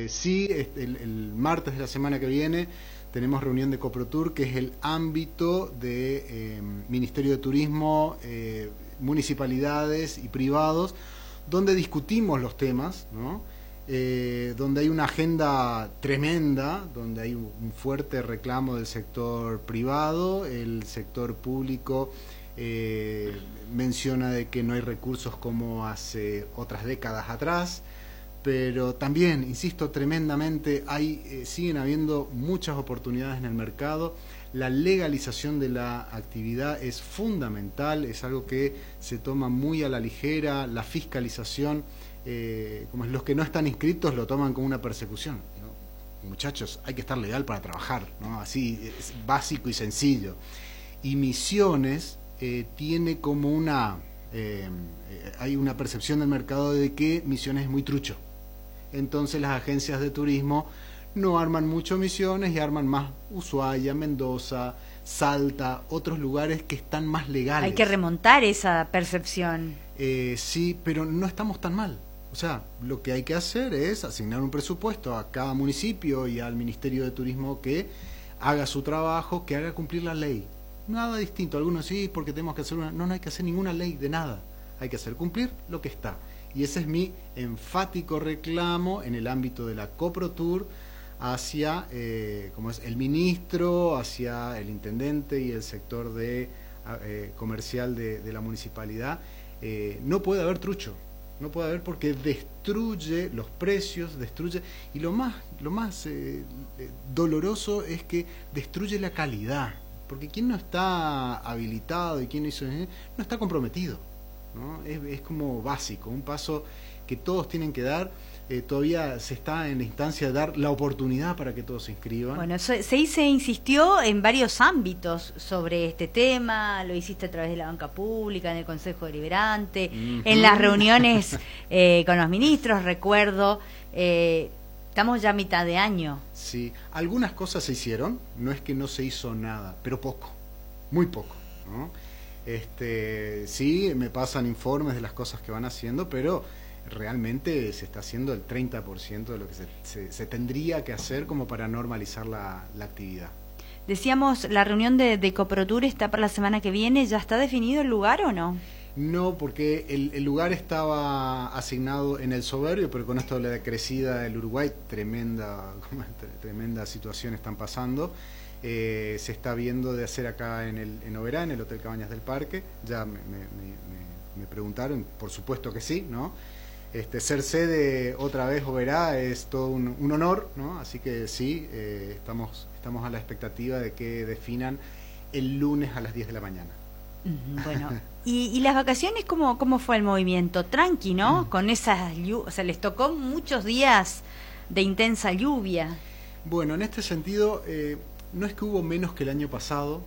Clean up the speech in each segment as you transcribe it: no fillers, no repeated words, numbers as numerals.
Sí, el martes de la semana que viene tenemos reunión de Coprotur, que es el ámbito de Ministerio de Turismo, municipalidades y privados, donde discutimos los temas, ¿no? Donde hay una agenda tremenda, donde hay un fuerte reclamo del sector privado, el sector público menciona de que no hay recursos como hace otras décadas atrás, pero también, insisto, tremendamente, siguen habiendo muchas oportunidades en el mercado. La legalización de la actividad es fundamental, es algo que se toma muy a la ligera. La fiscalización, como los que no están inscritos lo toman como una persecución, ¿no? Muchachos, hay que estar legal para trabajar, ¿no? Así es básico y sencillo. Y Misiones tiene como hay una percepción del mercado de que Misiones es muy trucho. Entonces las agencias de turismo no arman mucho Misiones y arman más Ushuaia, Mendoza, Salta, otros lugares que están más legales. Hay que remontar esa percepción. Sí, pero no estamos tan mal. O sea, lo que hay que hacer es asignar un presupuesto a cada municipio y al Ministerio de Turismo que haga su trabajo, que haga cumplir la ley. Nada distinto. Algunos sí, porque tenemos que hacer no hay que hacer ninguna ley de nada. Hay que hacer cumplir lo que está. Y ese es mi enfático reclamo en el ámbito de la Coprotur hacia como es el ministro, hacia el intendente y el sector comercial de la municipalidad. No puede haber trucho, no puede haber, porque destruye los precios, destruye, y lo más doloroso es que destruye la calidad, porque quien no está habilitado y quien no hizo no está comprometido, ¿no? Es como básico, un paso que todos tienen que dar. Todavía se está en la instancia de dar la oportunidad para que todos se inscriban. Bueno, se insistió en varios ámbitos sobre este tema. Lo hiciste a través de la banca pública, en el Consejo Deliberante, en las reuniones con los ministros, recuerdo. Estamos ya a mitad de año. Sí, algunas cosas se hicieron, no es que no se hizo nada, pero poco, muy poco, ¿no? Sí, me pasan informes de las cosas que van haciendo, pero realmente se está haciendo el 30% de lo que se tendría que hacer como para normalizar la actividad. Decíamos, la reunión de Coprotur está para la semana que viene. ¿Ya está definido el lugar o no? No, porque el lugar estaba asignado en el Soberbio, pero con esto de la crecida del Uruguay, tremenda situación están pasando. Se está viendo de hacer acá en Oberá, en el Hotel Cabañas del Parque. Ya me preguntaron, por supuesto que sí, ¿no? Ser sede otra vez Oberá es todo un honor, ¿no? Así que sí, estamos a la expectativa de que definan el lunes a las 10 de la mañana. Bueno, ¿y las vacaciones cómo fue el movimiento? Tranqui, ¿no? Con esas o sea, les tocó muchos días de intensa lluvia. Bueno, en este sentido, no es que hubo menos que el año pasado,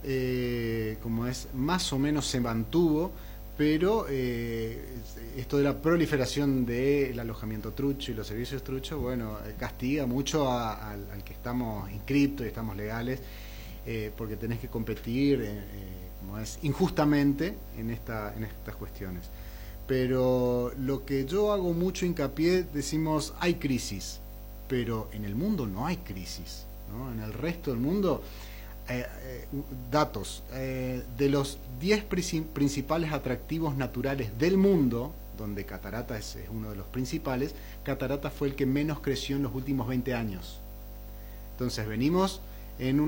como es, más o menos se mantuvo, pero esto de la proliferación del alojamiento trucho y los servicios truchos, bueno, castiga mucho al que estamos inscriptos y estamos legales, porque tenés que competir como es, injustamente en estas cuestiones. Pero lo que yo hago mucho hincapié, decimos, hay crisis, pero en el mundo no hay crisis, ¿no? En el resto del mundo, datos, de los 10 principales atractivos naturales del mundo, donde Cataratas es uno de los principales, Cataratas fue el que menos creció en los últimos 20 años. Entonces venimos en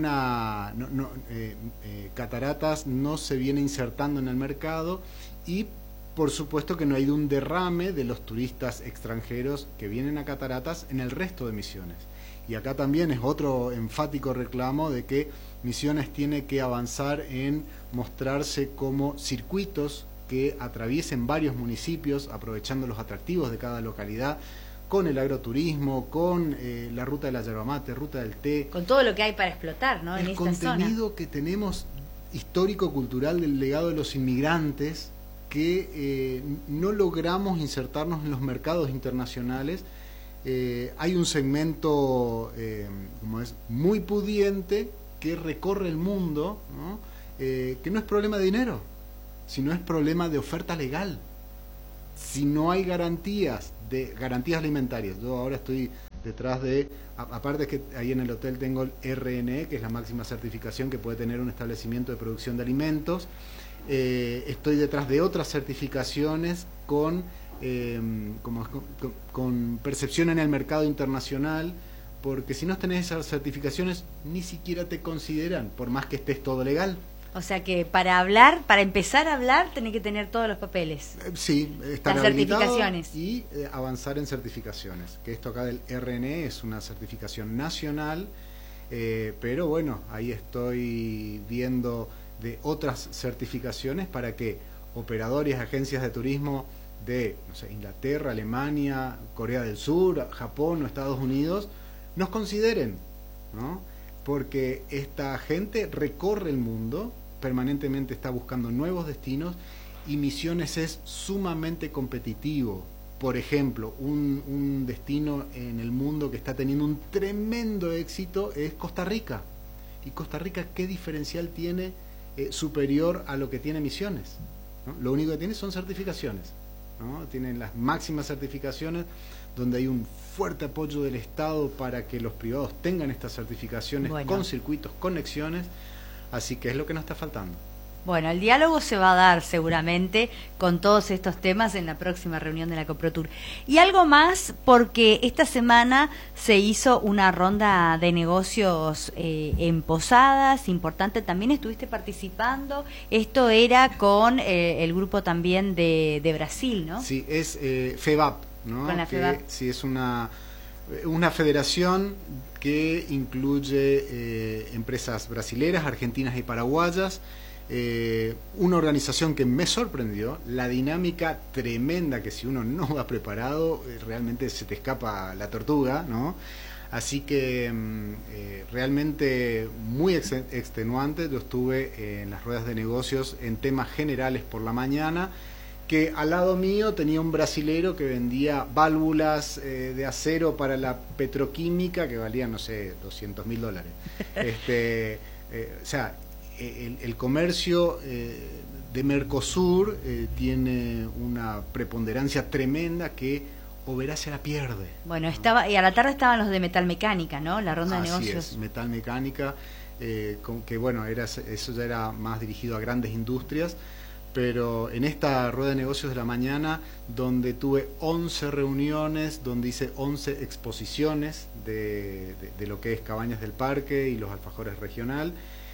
Cataratas no se viene insertando en el mercado, y por supuesto que no hay un derrame de los turistas extranjeros que vienen a Cataratas en el resto de Misiones. Y acá también es otro enfático reclamo de que Misiones tiene que avanzar en mostrarse como circuitos que atraviesen varios municipios, aprovechando los atractivos de cada localidad, con el agroturismo, con la ruta de la yerba mate, ruta del té. Con todo lo que hay para explotar, ¿no? En esta zona. El contenido que tenemos histórico-cultural del legado de los inmigrantes, que no logramos insertarnos en los mercados internacionales. Hay un segmento como es muy pudiente que recorre el mundo, ¿no? Que no es problema de dinero, sino es problema de oferta legal. Si no hay garantías alimentarias, yo ahora estoy detrás de, aparte que ahí en el hotel tengo el RNE, que es la máxima certificación que puede tener un establecimiento de producción de alimentos. Estoy detrás de otras certificaciones con percepción en el mercado internacional, porque si no tenés esas certificaciones ni siquiera te consideran, por más que estés todo legal. O sea que para empezar a hablar, tenés que tener todos los papeles. Sí, estar las certificaciones. Y avanzar en certificaciones, que esto acá del RNE es una certificación nacional, pero bueno, ahí estoy viendo de otras certificaciones para que operadores, agencias de turismo de, no sé, Inglaterra, Alemania, Corea del Sur, Japón o Estados Unidos nos consideren, ¿no? Porque esta gente recorre el mundo, permanentemente está buscando nuevos destinos, y Misiones es sumamente competitivo. Por ejemplo, un destino en el mundo que está teniendo un tremendo éxito es Costa Rica. ¿Y Costa Rica qué diferencial tiene superior a lo que tiene Misiones? ¿No? Lo único que tiene son certificaciones, ¿no? Tienen las máximas certificaciones, donde hay un fuerte apoyo del Estado para que los privados tengan estas certificaciones, bueno, con circuitos, conexiones, así que es lo que nos está faltando. Bueno, el diálogo se va a dar seguramente con todos estos temas en la próxima reunión de la Coprotur. Y algo más, porque esta semana se hizo una ronda de negocios en Posadas, importante, también estuviste participando, esto era con el grupo también de Brasil, ¿no? Sí, es FEBAP, ¿no? Con la FEBAP. Sí, es una federación que incluye empresas brasileras, argentinas y paraguayas. Una organización que me sorprendió, la dinámica tremenda, que si uno no va preparado realmente se te escapa la tortuga, ¿no? Así que realmente muy extenuante. Yo estuve en las ruedas de negocios en temas generales por la mañana, que al lado mío tenía un brasilero que vendía válvulas de acero para la petroquímica que valían, no sé, $200.000. O sea, el comercio de Mercosur tiene una preponderancia tremenda que Overacia la pierde. Bueno, y a la tarde estaban los de metalmecánica, ¿no? La ronda de negocios. Así es, metalmecánica, que bueno, eso ya era más dirigido a grandes industrias, pero en esta rueda de negocios de la mañana, donde tuve 11 reuniones, donde hice 11 exposiciones de lo que es Cabañas del Parque y los alfajores regional.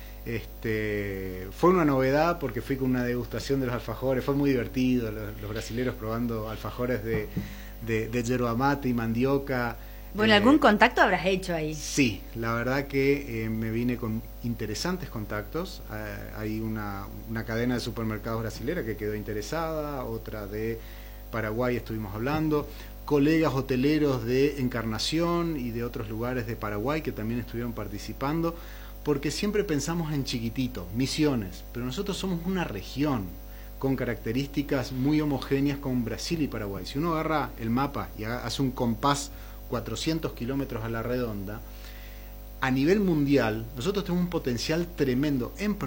Fue una novedad porque fui con una degustación de los alfajores, fue muy divertido, los brasileros probando alfajores de yerba mate y mandioca. Bueno, ¿algún contacto habrás hecho ahí? Sí, la verdad que me vine con interesantes contactos. Hay una cadena de supermercados brasilera que quedó interesada, otra de Paraguay estuvimos hablando, colegas hoteleros de Encarnación y de otros lugares de Paraguay que también estuvieron participando, porque siempre pensamos en chiquitito, Misiones, pero nosotros somos una región con características muy homogéneas con Brasil y Paraguay. Si uno agarra el mapa y hace un compás 400 kilómetros a la redonda, a nivel mundial nosotros tenemos un potencial tremendo en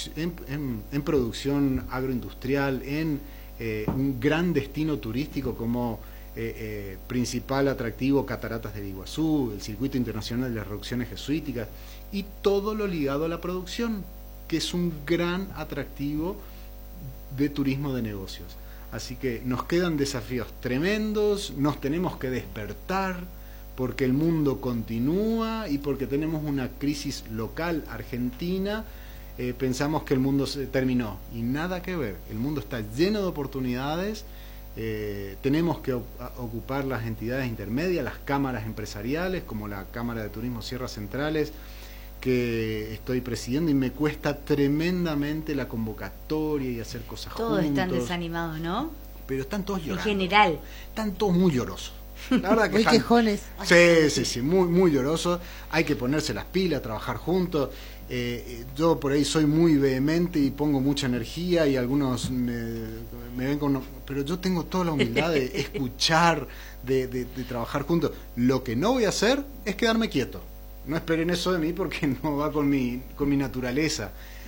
producción agroindustrial, en un gran destino turístico como principal atractivo Cataratas del Iguazú, el Circuito Internacional de las Reducciones Jesuíticas, y todo lo ligado a la producción, que es un gran atractivo de turismo de negocios. Así que nos quedan desafíos tremendos, nos tenemos que despertar porque el mundo continúa y porque tenemos una crisis local argentina. Pensamos que el mundo se terminó y nada que ver, el mundo está lleno de oportunidades. Tenemos que ocupar las entidades intermedias, las cámaras empresariales como la Cámara de Turismo Sierras Centrales, que estoy presidiendo, y me cuesta tremendamente la convocatoria y hacer cosas juntos. Todos están desanimados, ¿no? Pero están todos llorando. En general. Están todos muy llorosos. La verdad que muy quejones. Sí, muy llorosos. Hay que ponerse las pilas, trabajar juntos. Yo por ahí soy muy vehemente y pongo mucha energía y algunos me ven con... Pero yo tengo toda la humildad de escuchar, de trabajar juntos. Lo que no voy a hacer es quedarme quieto. No esperen eso de mí porque no va con mi naturaleza.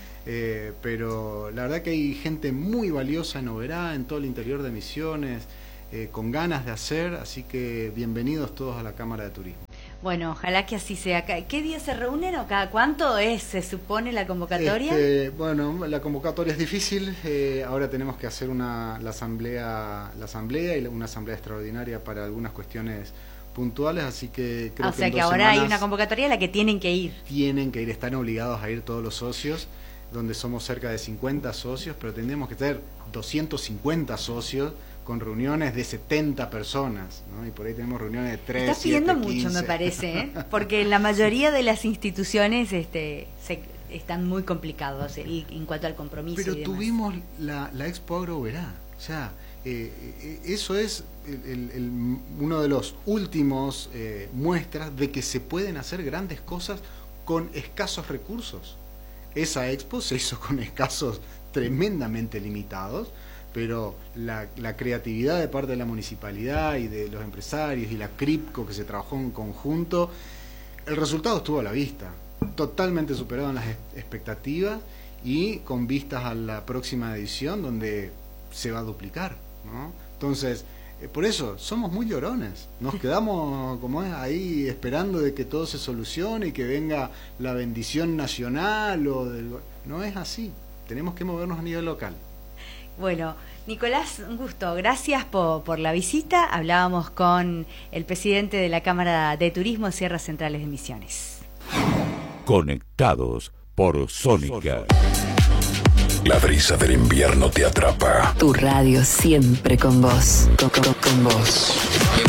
Pero la verdad que hay gente muy valiosa en Oberá, en todo el interior de Misiones, con ganas de hacer, así que bienvenidos todos a la Cámara de Turismo. Bueno, ojalá que así sea. ¿Qué día se reúnen o cada cuánto se supone la convocatoria? Bueno, la convocatoria es difícil. Ahora tenemos que hacer la asamblea y una asamblea extraordinaria para algunas cuestiones puntuales, así que creo que o sea que ahora hay una convocatoria a la que tienen que ir. Tienen que ir, están obligados a ir todos los socios, donde somos cerca de 50 socios, pero tendremos que tener 250 socios con reuniones de 70 personas, ¿no? Y por ahí tenemos reuniones de 3, Estás 7, pidiendo 15. mucho, me parece, ¿eh? Porque la mayoría de las instituciones están muy complicados en cuanto al compromiso. Pero y demás. tuvimos la Expo Agroverá, o sea, eso es uno de los últimos muestras de que se pueden hacer grandes cosas con escasos recursos. Esa Expo se hizo con escasos tremendamente limitados, pero la creatividad de parte de la municipalidad y de los empresarios y la CRIPCO, que se trabajó en conjunto, el resultado estuvo a la vista, totalmente superado en las expectativas y con vistas a la próxima edición donde se va a duplicar, ¿no? Entonces, por eso somos muy llorones, nos quedamos como es ahí esperando de que todo se solucione y que venga la bendición nacional no es así, tenemos que movernos a nivel local. Bueno, Nicolás, un gusto. Gracias por la visita. Hablábamos con el presidente de la Cámara de Turismo Sierras Centrales de Misiones. Conectados por Sónica. La brisa del invierno te atrapa. Tu radio siempre con vos. Con vos.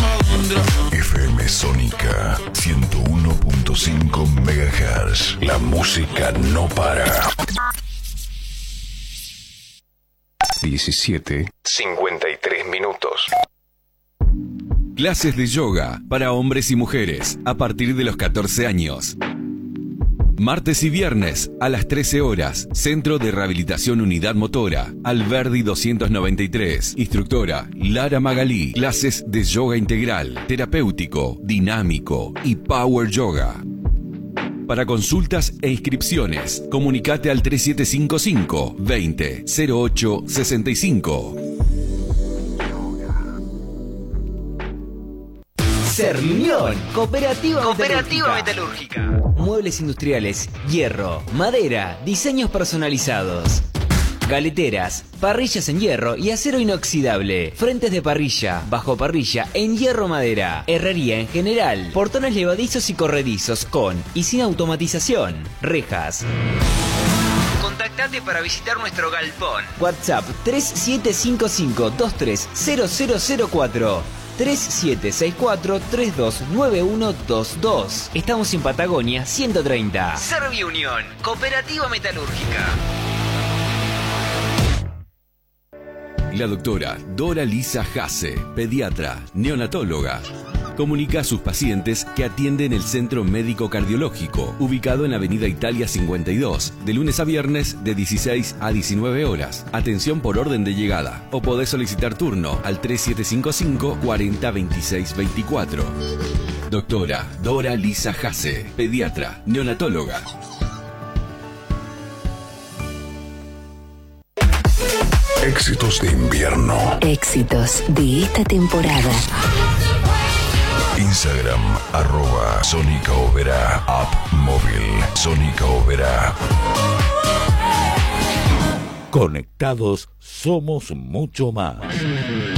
FM Sónica 101.5 MHz. La música no para. 17:53 minutos. Clases de yoga para hombres y mujeres a partir de los 14 años. Martes y viernes a las 13 horas. Centro de Rehabilitación Unidad Motora, Alberdi 293. Instructora Lara Magalí. Clases de yoga integral, terapéutico, dinámico y power yoga. Para consultas e inscripciones, comunicate al 3755 20 08 65. Cerriñón, Cooperativa Metalúrgica. Muebles industriales, hierro, madera, diseños personalizados. Galeteras, parrillas en hierro y acero inoxidable, frentes de parrilla, bajo parrilla en hierro madera, herrería en general, portones levadizos y corredizos con y sin automatización, rejas. Contactate para visitar nuestro galpón. WhatsApp 3755-230004 3764-329122. Estamos en Patagonia 130. Serviunión, Cooperativa Metalúrgica. La doctora Dora Lisa Hasse, pediatra, neonatóloga, comunica a sus pacientes que atienden el Centro Médico Cardiológico, ubicado en Avenida Italia 52, de lunes a viernes de 16 a 19 horas. Atención por orden de llegada, o podés solicitar turno al 3755 40 26 24. Doctora Dora Lisa Hasse, pediatra, neonatóloga. Éxitos de invierno. Éxitos de esta temporada. Instagram, @Sónica Oberá. App móvil, Sónica Oberá. Conectados somos mucho más.